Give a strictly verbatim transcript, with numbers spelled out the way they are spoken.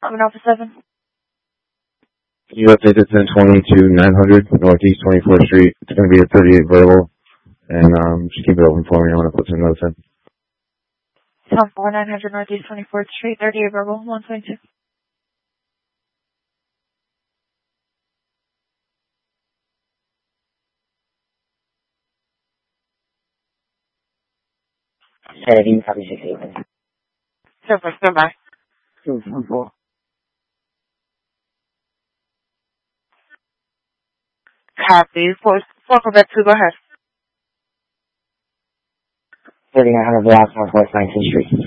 I'm in Alpha seven. Can you update the ten twenty to nine hundred Northeast twenty-fourth Street? It's going to be a thirty-eight verbal, and um, just keep it open for me. I want to put some notes in. ten four, nine hundred Northeast twenty-fourth Street, thirty-eight verbal, one twenty-two. Seventeen, copy six eight one. Super, goodbye. Two one four. Copy. For, for Quebec two, go ahead. Thirty nine hundred blocks Northwest nineteenth Street.